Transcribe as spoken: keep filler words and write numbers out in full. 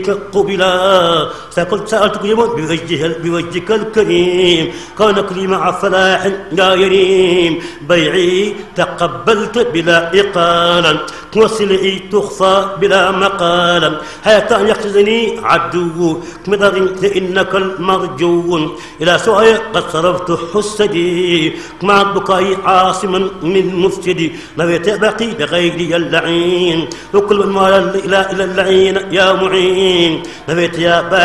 قبلا فقلت سألتك يوم بوجه بوجهك الكريم كونك لي مع فلاح يا يريم بيعي تقبلت بلا إقالا توصلي تخفى بلا مقالا حتى يقتزني عدو كمدر إنك المرجو إلى سوء قد صرفت حسدي مع البكاء عاصما من مفسدي نويت بقي بغيري اللعين وكل من مال إلى إلى اللعين يا معين نبيت يا